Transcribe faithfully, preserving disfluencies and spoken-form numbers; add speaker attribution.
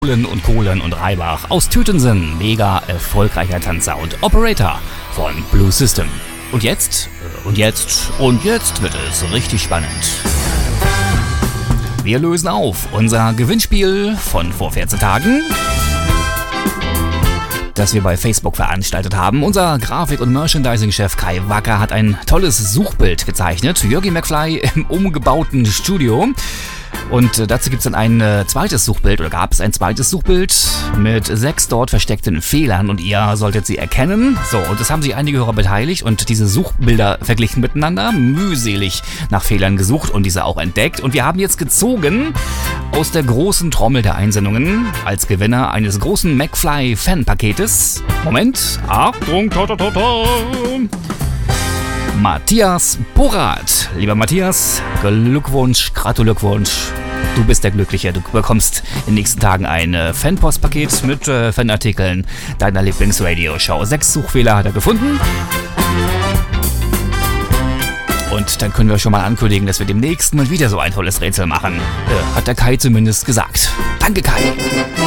Speaker 1: und Kohlen und Reibach aus Tütensen, mega erfolgreicher Tanzer und Operator von Blue System. Und jetzt, und jetzt, und jetzt wird es richtig spannend. Wir lösen auf unser Gewinnspiel von vor vierzehn Tagen, das wir bei Facebook veranstaltet haben. Unser Grafik- und Merchandising-Chef Kai Wacker hat ein tolles Suchbild gezeichnet. Jürgi McFly im umgebauten Studio. Und dazu gibt es dann ein äh, zweites Suchbild, oder gab es ein zweites Suchbild mit sechs dort versteckten Fehlern und ihr solltet sie erkennen. So, und es haben sich einige Hörer beteiligt und diese Suchbilder verglichen miteinander, mühselig nach Fehlern gesucht und diese auch entdeckt. Und wir haben jetzt gezogen aus der großen Trommel der Einsendungen als Gewinner eines großen McFly-Fan-Paketes. Moment, Achtung, ta ta ta ta. Matthias Borat. Lieber Matthias, Glückwunsch, Gratulglückwunsch. Du bist der Glückliche. Du bekommst in den nächsten Tagen ein äh, Fanpostpaket mit äh, Fanartikeln deiner Lieblingsradioshow. Sechs Suchfehler hat er gefunden. Und dann können wir schon mal ankündigen, dass wir demnächst mal wieder so ein tolles Rätsel machen. Äh, hat der Kai zumindest gesagt. Danke, Kai.